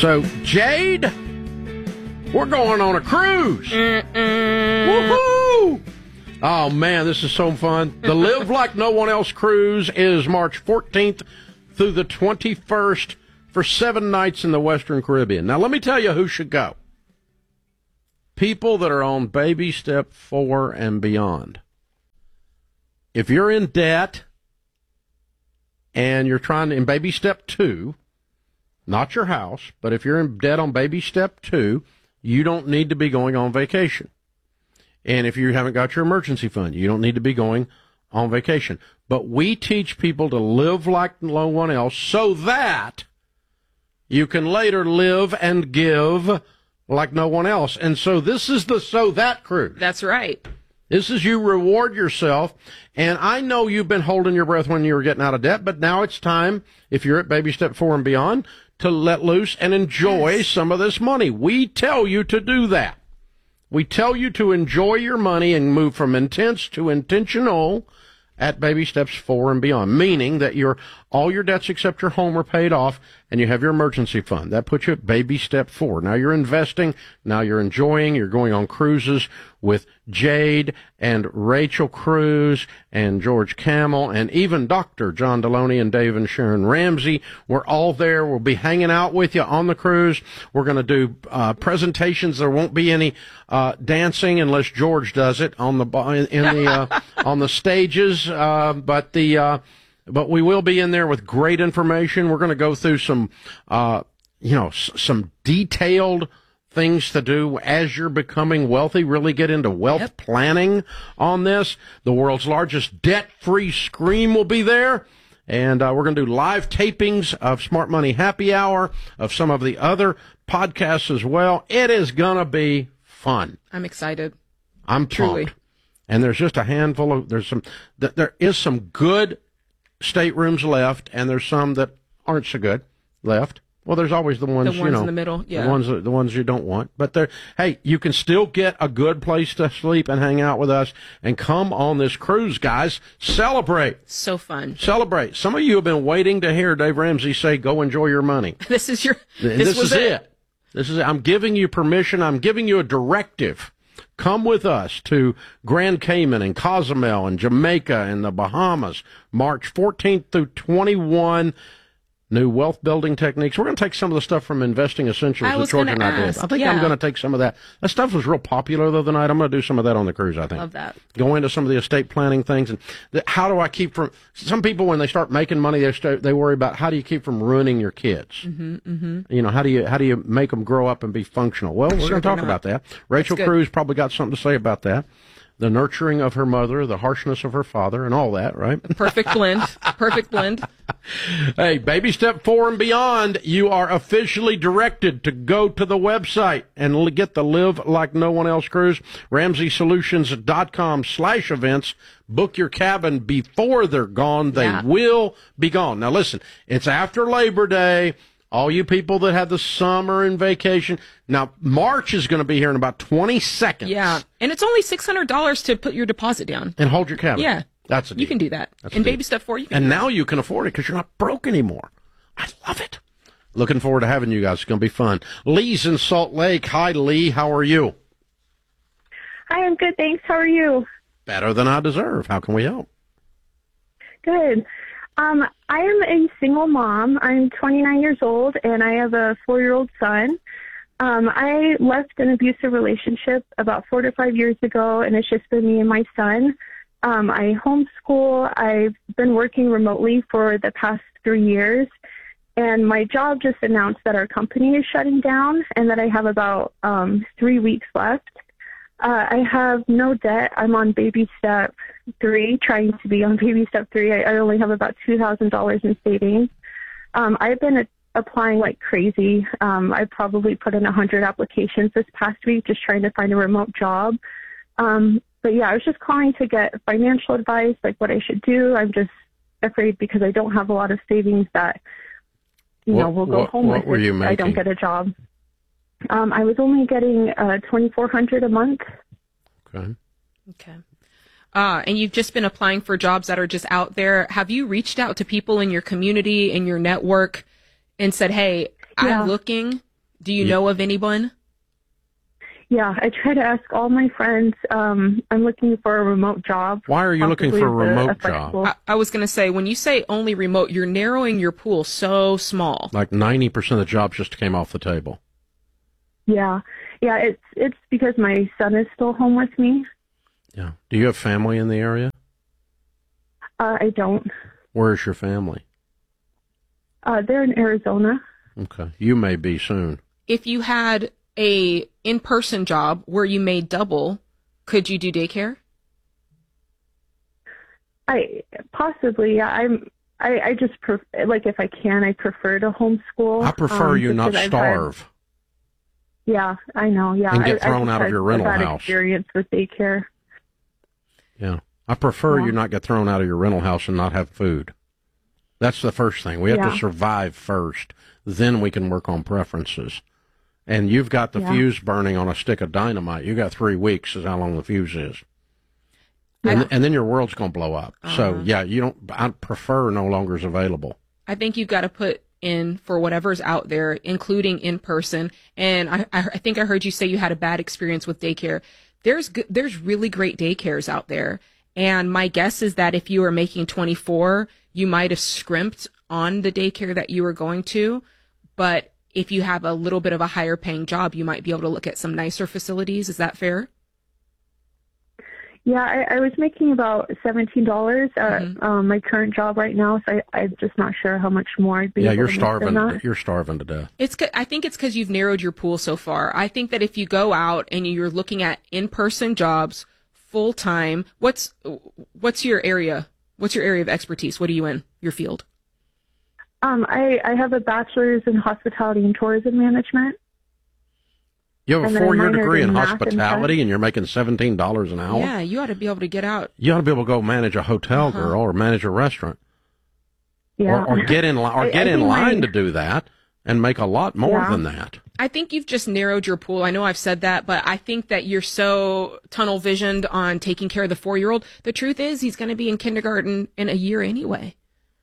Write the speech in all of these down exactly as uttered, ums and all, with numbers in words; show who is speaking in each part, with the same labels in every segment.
Speaker 1: So, Jade, we're going on a cruise.
Speaker 2: Mm-mm.
Speaker 1: Woohoo! Oh, man, this is so fun. The Live Like No One Else cruise is March fourteenth through the twenty-first for seven nights in the Western Caribbean. Now, let me tell you who should go. People that are on baby step four and beyond. If you're in debt and you're trying to, in baby step two, not your house, but if you're in debt on baby step two, you don't need to be going on vacation. And if you haven't got your emergency fund, you don't need to be going on vacation. But we teach people to live like no one else so that you can later live and give like no one else. And so this is the So That cruise.
Speaker 2: That's right.
Speaker 1: This is you reward yourself. And I know you've been holding your breath when you were getting out of debt, but now it's time, if you're at baby step four and beyond, to let loose and enjoy yes. some of this money. We tell you to do that. We tell you to enjoy your money and move from intense to intentional at baby steps four and beyond, meaning that your all your debts except your home are paid off and you have your emergency fund. That puts you at baby step four. Now you're investing. Now you're enjoying. You're going on cruises with Jade and Rachel Cruz and George Camel and even Doctor John Deloney and Dave and Sharon Ramsey. We're all there. We'll be hanging out with you on the cruise. We're going to do uh, presentations. There won't be any uh, dancing unless George does it on the in, in the uh, on the stages. Uh, but the uh, But we will be in there with great information. We're going to go through some, uh, you know, s- some detailed things to do as you're becoming wealthy. Really get into wealth yep. planning on this. The world's largest debt-free scream will be there. And uh, we're going to do live tapings of Smart Money Happy Hour, of some of the other podcasts as well. It is going to be fun.
Speaker 2: I'm excited.
Speaker 1: I'm
Speaker 2: Truly.
Speaker 1: pumped. And there's just a handful of, there's some, th- there is some good staterooms left, and there's some that aren't so good left. Well, there's always the ones,
Speaker 2: the ones
Speaker 1: you know,
Speaker 2: in the middle, yeah.
Speaker 1: the ones, the ones you don't want. But there, hey, you can still get a good place to sleep and hang out with us, and come on this cruise, guys. Celebrate.
Speaker 2: So fun.
Speaker 1: Celebrate. Some of you have been waiting to hear Dave Ramsey say, "Go enjoy your money."
Speaker 2: This is your. This,
Speaker 1: this
Speaker 2: was
Speaker 1: is it.
Speaker 2: it.
Speaker 1: This is it. I'm giving you permission. I'm giving you a directive. Come with us to Grand Cayman and Cozumel and Jamaica and the Bahamas, March fourteenth through twenty-first. New wealth building techniques. We're going to take some of the stuff from Investing Essentials that George and I did. I think
Speaker 2: yeah.
Speaker 1: I'm going to take some of that. That stuff was real popular the other night. I'm going to do some of that on the cruise, I think.
Speaker 2: Love that.
Speaker 1: Go into some of the estate planning things. And the, how do I keep from, some people when they start making money, they start, they worry about how do you keep from ruining your kids?
Speaker 2: Mm-hmm, mm-hmm.
Speaker 1: You know, how do you, how do you make them grow up and be functional? Well, we're
Speaker 2: sure
Speaker 1: going to talk
Speaker 2: not.
Speaker 1: about that. Rachel Cruz probably got something to say about that. The nurturing of her mother, the harshness of her father, and all that, right?
Speaker 2: Perfect blend. Perfect blend.
Speaker 1: Hey, baby step four and beyond, you are officially directed to go to the website and get the Live Like No One Else cruise, ramsey solutions dot com slash events. Book your cabin before they're gone. They
Speaker 2: yeah.
Speaker 1: will be gone. Now, listen, it's after Labor Day. All you people that had the summer and vacation. Now, March is going to be here in about twenty seconds.
Speaker 2: Yeah, and it's only six hundred dollars to put your deposit down.
Speaker 1: And hold your cabin.
Speaker 2: Yeah.
Speaker 1: That's a deal.
Speaker 2: You can do that.
Speaker 1: That's
Speaker 2: In baby step four, you can
Speaker 1: And
Speaker 2: do
Speaker 1: now
Speaker 2: that.
Speaker 1: you can afford it because you're not broke anymore. I love it. Looking forward to having you guys. It's going to be fun. Lee's in Salt Lake. Hi, Lee. How are you?
Speaker 3: Hi, I'm good, thanks. How are you?
Speaker 1: Better than I deserve. How can we help?
Speaker 3: Good. Um, I am a single mom. I'm twenty-nine years old, and I have a four-year-old son. Um, I left an abusive relationship about four to five years ago, and it's just been me and my son. Um, I homeschool. I've been working remotely for the past three years, and my job just announced that our company is shutting down and that I have about um, three weeks left. Uh, I have no debt. I'm on baby step three, trying to be on baby step three. I, I only have about two thousand dollars in savings. Um, I've been a- applying like crazy. Um, I probably put in one hundred applications this past week just trying to find a remote job. Um, but, yeah, I was just calling to get financial advice, like what I should do. I'm just afraid because I don't have a lot of savings that, you
Speaker 1: What-
Speaker 3: know, will go
Speaker 1: what-
Speaker 3: home
Speaker 1: what
Speaker 3: with
Speaker 1: were you
Speaker 3: if I don't
Speaker 1: making?
Speaker 3: get a job. Um, I was only getting uh, twenty-four hundred dollars a month.
Speaker 1: Okay.
Speaker 2: Okay. Uh, and you've just been applying for jobs that are just out there. Have you reached out to people in your community, in your network, and said, hey,
Speaker 3: Yeah.
Speaker 2: I'm looking. Do you
Speaker 1: Yeah.
Speaker 2: know of anyone?
Speaker 3: Yeah, I try to ask all my friends. Um, I'm looking for a remote job.
Speaker 1: Why are you looking
Speaker 3: possibly
Speaker 1: for a
Speaker 3: with
Speaker 1: remote job?
Speaker 3: flexible-
Speaker 2: I, I was going to say, when you say only remote, you're narrowing your pool so small.
Speaker 1: Like ninety percent of the jobs just came off the table.
Speaker 3: Yeah, yeah. It's it's because my son is still home with me.
Speaker 1: Yeah. Do you have family in the area?
Speaker 3: Uh, I don't.
Speaker 1: Where is your family?
Speaker 3: Uh, they're in Arizona.
Speaker 1: Okay. You may be soon.
Speaker 2: If you had a in-person job where you made double, could you do daycare?
Speaker 3: I possibly. Yeah, I'm. I, I just pref- like if I can, I prefer to homeschool.
Speaker 1: I prefer
Speaker 3: um,
Speaker 1: you
Speaker 3: just
Speaker 1: not
Speaker 3: 'cause I've had-
Speaker 1: starve.
Speaker 3: yeah, I know. Yeah,
Speaker 1: And get
Speaker 3: I, I
Speaker 1: thrown
Speaker 3: just
Speaker 1: out of
Speaker 3: had
Speaker 1: your
Speaker 3: a
Speaker 1: rental
Speaker 3: bad
Speaker 1: house.
Speaker 3: Experience with daycare.
Speaker 1: Yeah. I prefer
Speaker 3: Yeah.
Speaker 1: you not get thrown out of your rental house and not have food. That's the first thing. We have
Speaker 3: Yeah.
Speaker 1: to survive first. Then we can work on preferences. And you've got the
Speaker 3: Yeah.
Speaker 1: fuse burning on a stick of dynamite. You got three weeks is how long the fuse is.
Speaker 2: Yeah.
Speaker 1: And, and then your world's going to blow up. So,
Speaker 2: Uh-huh.
Speaker 1: yeah, you don't, I prefer no longer is available.
Speaker 2: I think you've got to put in for whatever's out there, including in person. And I, I, I think I heard you say you had a bad experience with daycare. There's good, there's really great daycares out there. And my guess is that if you were making twenty-four, you might have scrimped on the daycare that you were going to. But if you have a little bit of a higher paying job, you might be able to look at some nicer facilities. Is that fair?
Speaker 3: Yeah, I, I was making about seventeen dollars at
Speaker 2: Mhm.
Speaker 3: um, my current job right now, so I, I'm just not sure how much more I'd be
Speaker 1: Yeah,
Speaker 3: able
Speaker 1: you're
Speaker 3: to make
Speaker 1: starving.
Speaker 3: than that.
Speaker 1: You're starving to death.
Speaker 2: It's. c- I think it's because you've narrowed your pool so far. I think that if you go out and you're looking at in-person jobs, full time, what's what's your area? What's your area of expertise? What are you in? Your field?
Speaker 3: Um, I, I have a bachelor's in hospitality and tourism management.
Speaker 1: You have a
Speaker 3: And then I
Speaker 1: four-year
Speaker 3: minored
Speaker 1: degree in
Speaker 3: in math and
Speaker 1: hospitality,
Speaker 3: science.
Speaker 1: and you're making seventeen dollars an hour.
Speaker 2: Yeah, you ought to be able to get out.
Speaker 1: You ought to be able to go manage a hotel,
Speaker 2: Uh-huh.
Speaker 1: girl, or manage a restaurant,
Speaker 3: Yeah.
Speaker 1: or, or get in li- or
Speaker 3: I-
Speaker 1: get
Speaker 3: I
Speaker 1: in
Speaker 3: think
Speaker 1: line
Speaker 3: my-
Speaker 1: to do that, and make a lot more
Speaker 3: Yeah.
Speaker 1: than that.
Speaker 2: I think you've just narrowed your pool. I know I've said that, but I think that you're so tunnel visioned on taking care of the four-year-old. The truth is, he's going to be in kindergarten in a year anyway.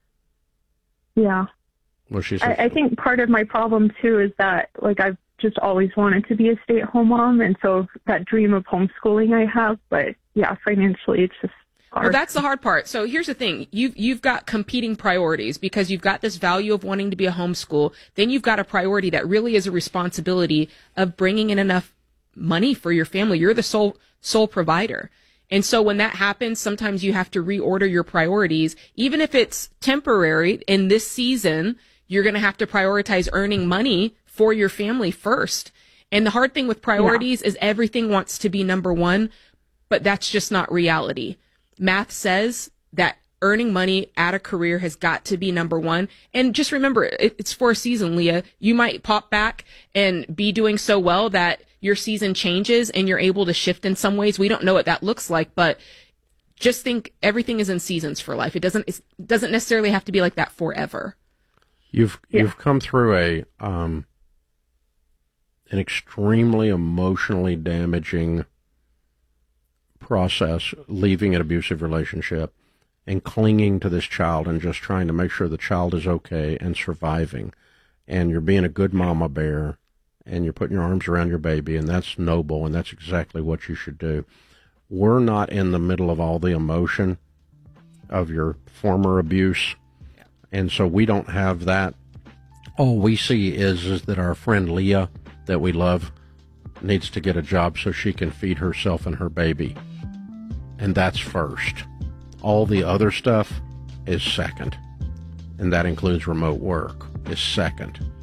Speaker 3: Yeah.
Speaker 1: Well, she's.
Speaker 3: I, I think part of my problem too is that like I've just always wanted to be a stay-at-home mom, and so that dream of homeschooling I have, but yeah, financially it's just hard.
Speaker 2: Well, that's the hard part. So here's the thing. You've, you've got competing priorities because you've got this value of wanting to be a homeschool. Then you've got a priority that really is a responsibility of bringing in enough money for your family. You're the sole, sole provider. And so when that happens, sometimes you have to reorder your priorities. Even if it's temporary in this season, you're going to have to prioritize earning money for your family first. And the hard thing with priorities is everything wants to be number one, but that's just not reality. Math says that earning money at a career has got to be number one. And just remember, it, it's for a season, Leah. You might pop back and be doing so well that your season changes and you're able to shift in some ways. We don't know what that looks like, but just think everything is in seasons for life. It doesn't, it doesn't necessarily have to be like that forever.
Speaker 1: You've
Speaker 3: Yeah.
Speaker 1: you've come through a um an extremely emotionally damaging process, leaving an abusive relationship and clinging to this child and just trying to make sure the child is okay and surviving. And you're being a good mama bear and you're putting your arms around your baby, and that's noble, and that's exactly what you should do. We're not in the middle of all the emotion of your former abuse, and so we don't have that. All we see is, is that our friend Leah, that we love, needs to get a job so she can feed herself and her baby. And that's first. All the other stuff is second. And that includes remote work, is second.